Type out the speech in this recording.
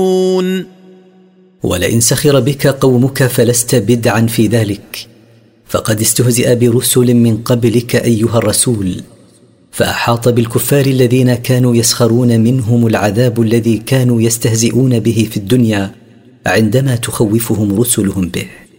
ولئن سخر بك قومك فلست بدعا في ذلك، فقد استهزئ برسل من قبلك أيها الرسول، فأحاط بالكفار الذين كانوا يسخرون منهم العذاب الذي كانوا يستهزئون به في الدنيا عندما تخوفهم رسلهم به.